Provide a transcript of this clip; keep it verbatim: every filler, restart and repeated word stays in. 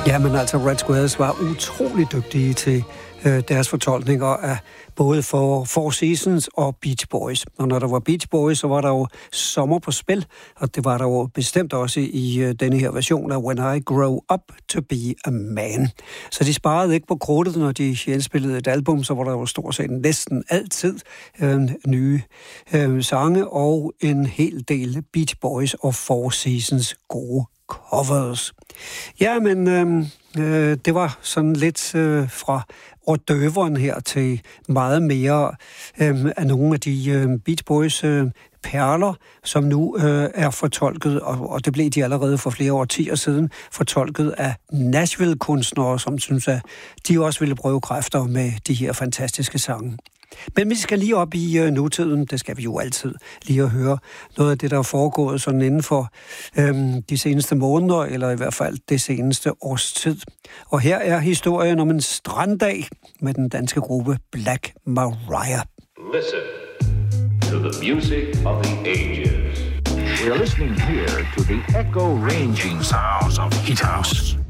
Jamen altså, Red Squares var utrolig dygtige til øh, deres fortolkninger af både for Four Seasons og Beach Boys. Og når der var Beach Boys, så var der jo sommer på spil, og det var der jo bestemt også i øh, denne her version af When I Grow Up to Be a Man. Så de sparede ikke på krudtet, når de indspillede et album, så var der jo stort set næsten altid øh, nye øh, sange og en hel del Beach Boys og Four Seasons gode covers. Ja, men øh, øh, det var sådan lidt øh, fra ordøveren her til meget mere øh, af nogle af de øh, Beach Boys øh, perler, som nu øh, er fortolket, og, og det blev de allerede for flere årtier siden, fortolket af Nashville-kunstnere, som synes, at de også ville prøve kræfter med de her fantastiske sange. Men vi skal lige op i øh, nutiden, det skal vi jo altid lige at høre noget af det, der er foregået sådan inden for øhm, de seneste måneder, eller i hvert fald det seneste års tid. Og her er historien om en stranddag med den danske gruppe Black Maria. Listen to the music of the ages. We are listening here to the echo-ranging sounds of Heat House.